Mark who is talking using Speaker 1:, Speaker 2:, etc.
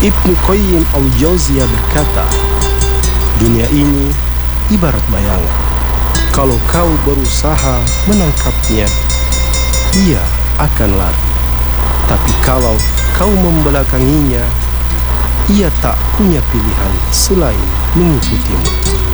Speaker 1: Ibnu Qayyim al-Jauziyah berkata, dunia ini ibarat bayangan. Kalau kau berusaha menangkapnya, ia akan lari. Tapi kalau kau membelakanginya, ia tak punya pilihan selain mengikutimu.